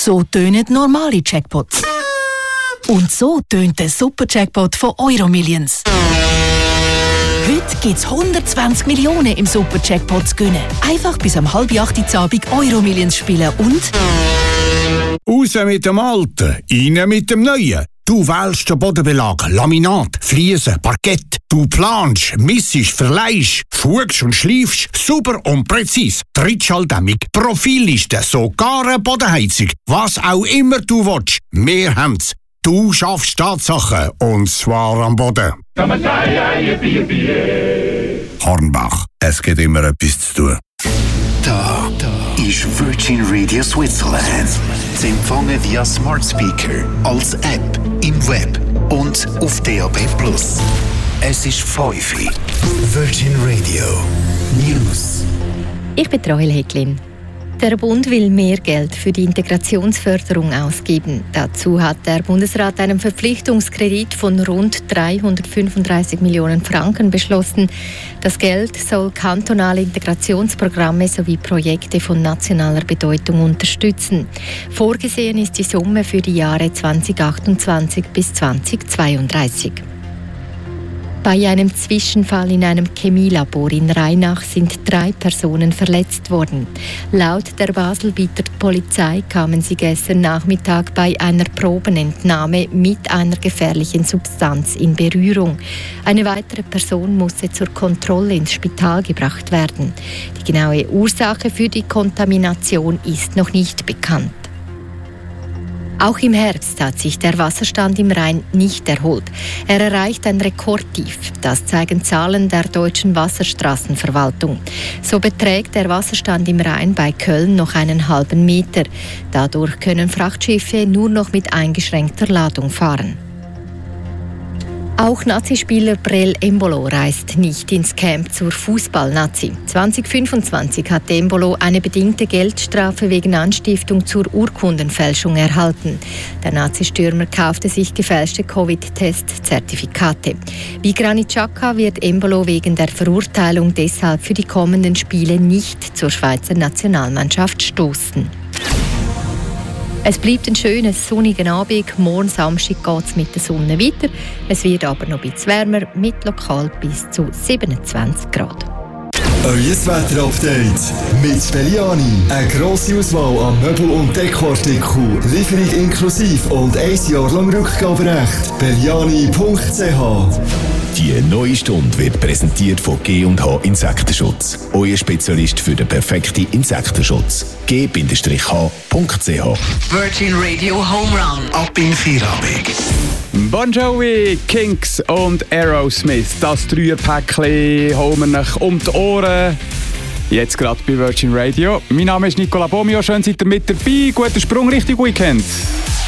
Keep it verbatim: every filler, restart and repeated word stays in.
So tönen normale Jackpots. Und so tönt der Super-Jackpot von Euromillions. Heute gibt es hundertzwanzig Millionen im Super-Jackpot zu gewinnen. Einfach bis um halb acht Uhr Abend Euromillions spielen und... Raus mit dem Alten, rein mit dem Neuen. Du wählst den Bodenbelag, Laminat, Fliesen, Parkett. Du planst, missest, verleihst, fugst und schleifst, super und präzise. Trittschalldämmung, Profilliste, sogar eine Bodenheizung. Was auch immer du willst, wir haben's. Du schaffst Tatsachen, und zwar am Boden. Hornbach, es gibt immer etwas zu tun. Da, da ist Virgin Radio Switzerland. Zu empfangen via Smart Speaker, als App, im Web und auf D A B plus. Es ist fünf Uhr. Virgin Radio News. Ich bin Rahel Hecklin. Der Bund will mehr Geld für die Integrationsförderung ausgeben. Dazu hat der Bundesrat einen Verpflichtungskredit von rund dreihundertfünfunddreißig Millionen Franken beschlossen. Das Geld soll kantonale Integrationsprogramme sowie Projekte von nationaler Bedeutung unterstützen. Vorgesehen ist die Summe für die Jahre zweitausendachtundzwanzig bis zweitausendzweiunddreißig. Bei einem Zwischenfall in einem Chemielabor in Rheinach sind drei Personen verletzt worden. Laut der Baselbieter Polizei kamen sie gestern Nachmittag bei einer Probenentnahme mit einer gefährlichen Substanz in Berührung. Eine weitere Person musste zur Kontrolle ins Spital gebracht werden. Die genaue Ursache für die Kontamination ist noch nicht bekannt. Auch im Herbst hat sich der Wasserstand im Rhein nicht erholt. Er erreicht ein Rekordtief. Das zeigen Zahlen der Deutschen Wasserstraßenverwaltung. So beträgt der Wasserstand im Rhein bei Köln noch einen halben Meter. Dadurch können Frachtschiffe nur noch mit eingeschränkter Ladung fahren. Auch Nazispieler Brel Embolo reist nicht ins Camp zur Fußball-Nazi. zwanzig fünfundzwanzig hat Embolo eine bedingte Geldstrafe wegen Anstiftung zur Urkundenfälschung erhalten. Der Nazi-Stürmer kaufte sich gefälschte Covid-Test-Zertifikate. Wie Granit Xhaka wird Embolo wegen der Verurteilung deshalb für die kommenden Spiele nicht zur Schweizer Nationalmannschaft stoßen. Es bleibt ein schönes, sonniger Abend. Morgen Samstag geht es mit der Sonne weiter. Es wird aber noch ein bisschen wärmer, mit lokal bis zu siebenundzwanzig Grad. Euer Wetter-Update mit Belliani. Eine grosse Auswahl an Möbel- und Dekoartikeln. Lieferung inklusive und ein Jahr lang Rückgaberecht. Belliani punkt c h. Die neue Stunde wird präsentiert von G und H Insektenschutz. Euer Spezialist für den perfekten Insektenschutz. G H punkt c h. Virgin Radio Home Run. Ab in Feierabend. Bon Jovi, Kinks und Aerosmith. Das Dreierpäckchen holen wir nach um die Ohren. Jetzt gerade bei Virgin Radio. Mein Name ist Nicola Bomio. Schön, seid ihr mit dabei. Guten Sprung, richtig Weekend.